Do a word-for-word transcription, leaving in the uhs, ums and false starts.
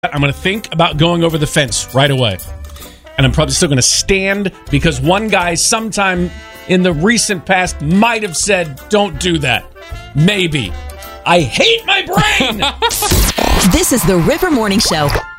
I'm going to think about going over the fence right away. And I'm probably still going to stand because one guy sometime in the recent past might have said, don't do that. Maybe. I hate my brain. This is the River Morning Show.